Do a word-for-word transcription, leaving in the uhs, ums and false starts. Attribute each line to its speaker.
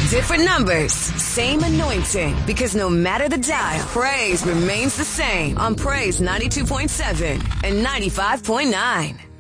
Speaker 1: Different numbers, same anointing. Because no matter the dial, praise remains the same on Praise ninety-two point seven and ninety-five point nine.